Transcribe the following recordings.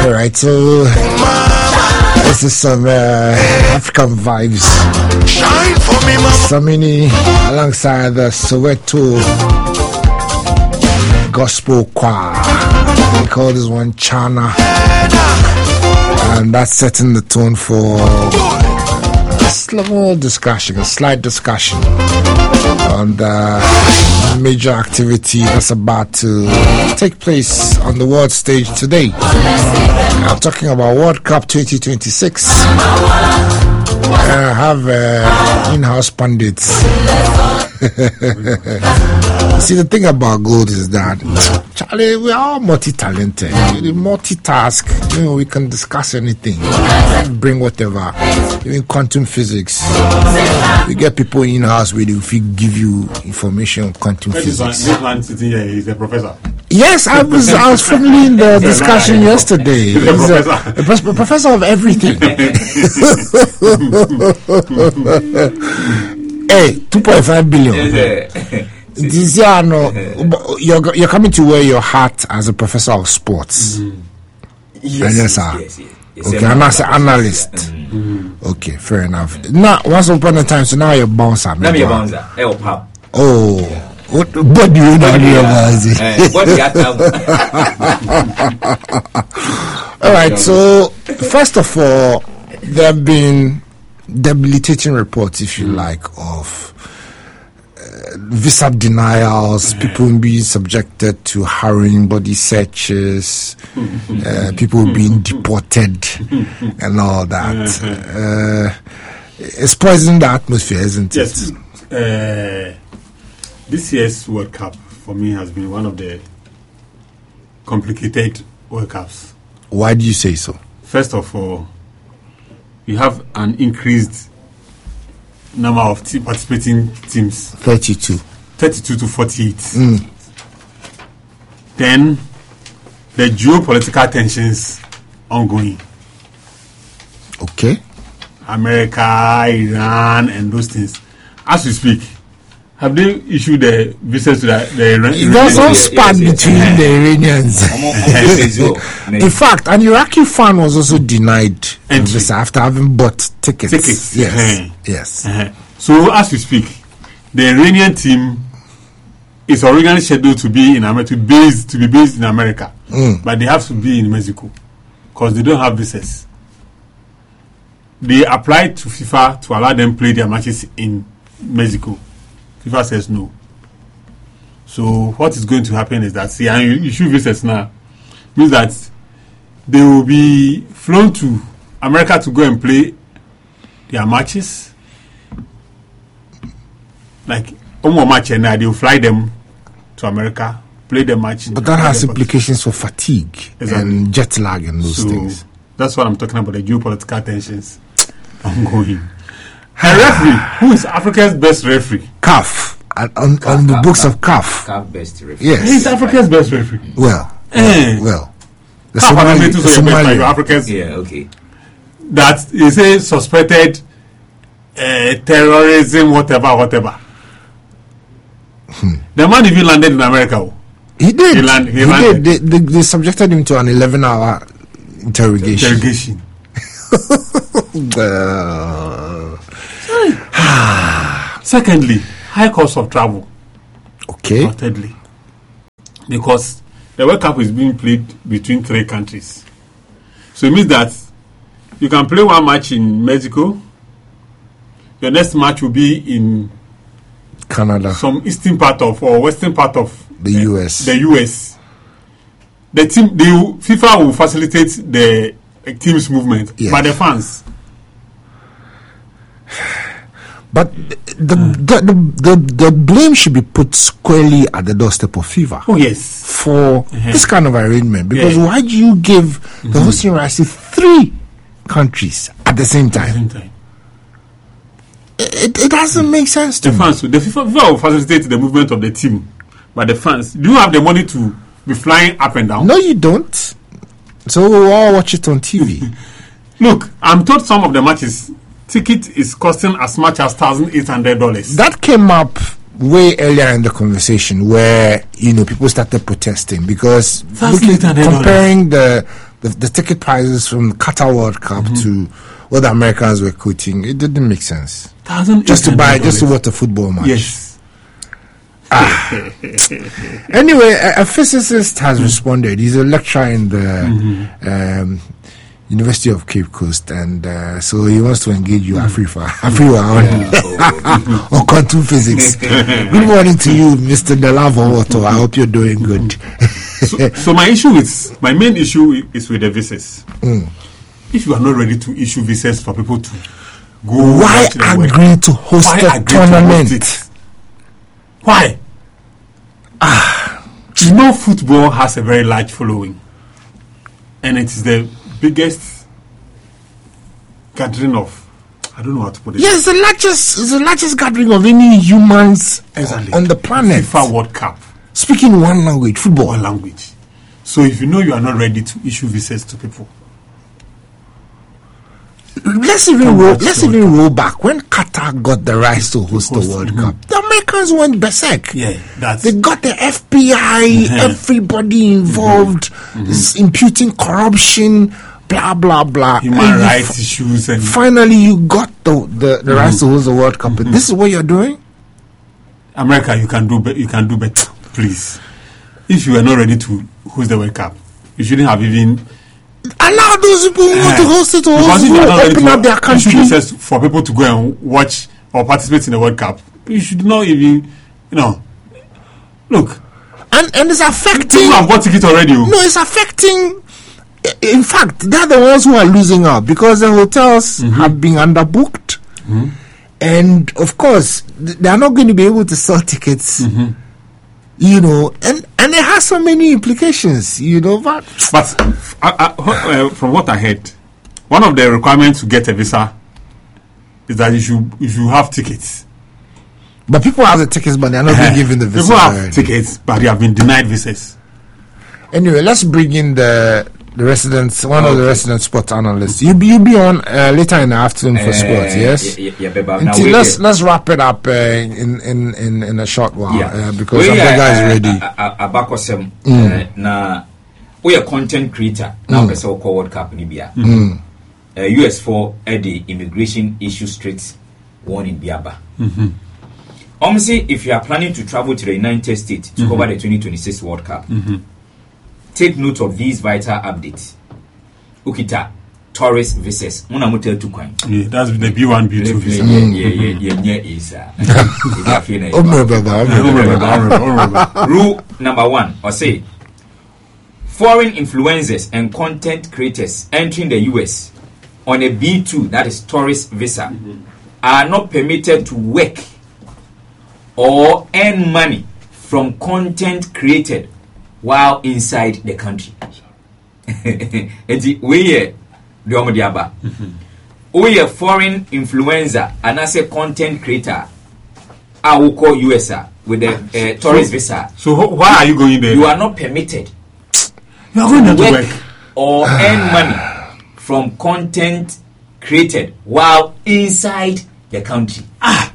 Alright, so this is some African vibes. Shine for me, mama. Samini alongside the Soweto Gospel Choir. We call this one Chana. And that's setting the tone for a small discussion, a slight discussion on the major activity that's about to take place on the world stage today. I'm talking about World Cup 2026. I have in-house pundits. See, the thing about gold is that, Charlie, we are all multi-talented. We multitask. We can discuss anything, bring whatever, even quantum physics. We get people in-house where they give you information on quantum physics. This man sitting here is a professor. Yes, I was familiar in the discussion yesterday. He's a professor of everything. Hey, 2.5 billion. This year, no, you're coming to wear your hat as a professor of sports. Yes. Okay, I'm as an analyst. Okay, fair enough. Now, once upon a time, so now you're bouncer. Now you're bouncer. Oh. What do you know about it? All right, so first of all, there have been debilitating reports, if you like, of visa denials, people being subjected to harrowing body searches, people being deported, and all that. It's poisoning the atmosphere, isn't it? Yes. This year's World Cup, for me, has been one of the complicated World Cups. Why do you say so? First of all, you have an increased number of participating teams. 32 to 48. Then, the geopolitical tensions ongoing. Okay. America, Iran, and those things. As we speak, have they issued the visas to the Iranians? There's some spat between the Iranians. In fact, an Iraqi fan was also denied visa after having bought tickets. Yes. So, as we speak, the Iranian team is originally scheduled to be in America, to be based in America, but they have to be in Mexico because they don't have visas. They applied to FIFA to allow them play their matches in Mexico. FIFA says no. So what is going to happen is that, see, and you issue visas now, means that they will be flown to America to go and play their matches. Like, match, and they will fly them to America, play the match. But that has implications for fatigue and jet lag and those things. That's what I'm talking about, the geopolitical tensions ongoing. A referee, who is Africa's best referee? CAF. On the books of CAF. CAF best referee. Yes. He's Africa's best referee. Well. The Somali Africans. Yeah, okay. That is a suspected terrorism, whatever. The man even landed in America. He did. He landed. They subjected him to an 11-hour interrogation. Secondly, high cost of travel. Okay. Thirdly, because the World Cup is being played between 3 countries, so it means that you can play one match in Mexico. Your next match will be in Canada, some eastern part of or western part of the US. The US. The FIFA will facilitate the team's movement, by the fans. But the blame should be put squarely at the doorstep of FIFA. Oh yes, for this kind of arrangement. Because why do you give the hosting rights to 3 countries at the same time? It doesn't make sense to me. The FIFA will facilitate the movement of the team, but the fans, do you have the money to be flying up and down? No, you don't. So we'll all watch it on TV. Look, I'm told some of the matches ticket is costing as much as $1,800. That came up way earlier in the conversation where people started protesting because comparing the the ticket prices from the Qatar World Cup to what the Americans were quoting, it didn't make sense. Just to watch a football match. Yes. Anyway, a physicist has responded. He's a lecturer in the University of Cape Coast, and so he wants to engage you on quantum physics. Good morning to you, Mr. Delavo Otto. I hope you're doing good. So my main issue is with the visas. If you are not ready to issue visas for people to go, why agree to host a tournament? Why? You know, football has a very large following, and it is the biggest gathering of, I don't know how to put it. Yes, it's the largest gathering of any humans on the planet. FIFA World Cup. Speaking one language, football. One language. So if you know you are not ready to issue visas to people, let's even roll back. When Qatar got the rights to host the World Cup, the Americans went berserk. Yeah, they got the FBI, everybody involved, imputing corruption, blah blah blah, human rights issues, and finally you got the rights to host the World Cup. And this is what you're doing. America, you can do better, please. If you are not ready to host the World Cup, you shouldn't have even allow those people who want to host it, open up their country for people to go and watch or participate in the World Cup. You should not even, look. And it's affecting. People have bought tickets already. No, it's affecting. In fact, they're the ones who are losing out because the hotels have been underbooked, and of course they are not going to be able to sell tickets. And it has so many implications, But from what I heard, one of the requirements to get a visa is that you should have tickets. But people have the tickets, but they are not being given the visas. People have tickets, but they have been denied visas. Anyway, let's bring in the residents, one of the resident sport analysts. You'll be on later in the afternoon for sports, yes? Until let's wrap it up in a short while because the guy is ready. Abakosem na we a content creator now person we call World Cup ni bia. US4 the immigration issue straight one in Biaba. Obviously, if you are planning to travel to the United States to cover the 2026 World Cup, take note of these vital updates. Ukita, tourist visas. Muna motel to coin. Yeah, that's the B1, B2 visa. Rule number 1, or say, foreign influencers and content creators entering the US on a B2, that is tourist visa, are not permitted to work or earn money from content created while inside the country. We a foreign influencer and as a content creator, I will call USA with the tourist visa. So why are you going there? You are not permitted you are going to work or earn money from content created while inside the country.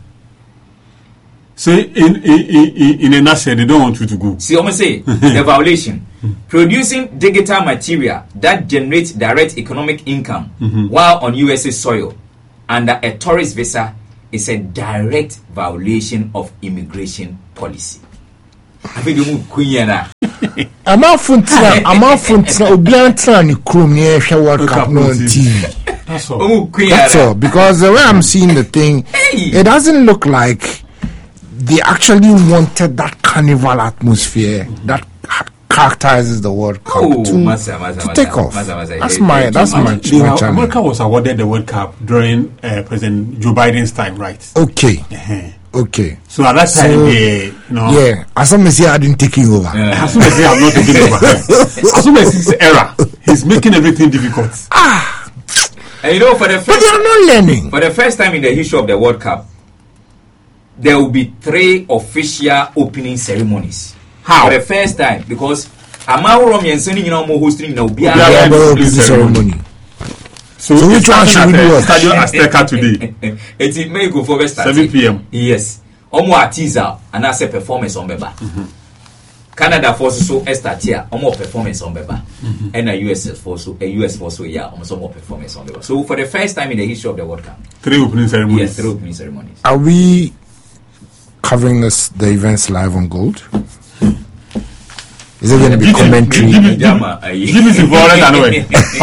So in a nutshell, they don't want you to go. See, I'm say the violation: producing digital material that generates direct economic income while on USA soil under a tourist visa is a direct violation of immigration policy. I think you move Queen. I'm out for Obiantra ni Chrome near World Cup on TV. That's all. That's all. Because the way I'm seeing the thing, it doesn't look like they actually wanted that carnival atmosphere that characterizes the World Cup to take off. That's my challenge. America was awarded the World Cup during President Joe Biden's time, right? Okay. Okay. So at that time, yeah, as long as he hadn't taken over. As soon as they have not taken over. As soon as it's era, he's making everything difficult. And for the first, but they are not learning. For the first time in the history of the World Cup, there will be 3 official opening ceremonies. How? For the first time, because Amauro Miensoni hosting now opening ceremony. So which one should we do? Stadio Azteca today. It may go for 7 p.m. Yes. Omo teaser and I say performance on Beba. Canada force so start here more performance on beba and a US force so yeah almost more performance on beba. So for the first time in the history of the World Cup, 3 opening ceremonies. Yes, 3 opening ceremonies. Are we covering the events live on Gold? Is it going to be commentary? Jimmy is involved and away.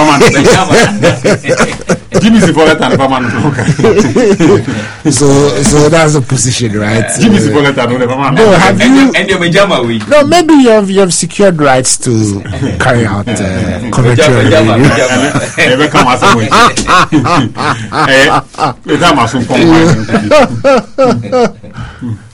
Jimmy is involved and so that's the position, right? Jimmy is involved and away. No, have you? And your pajama week. No, maybe you have secured rights to carry out commentary.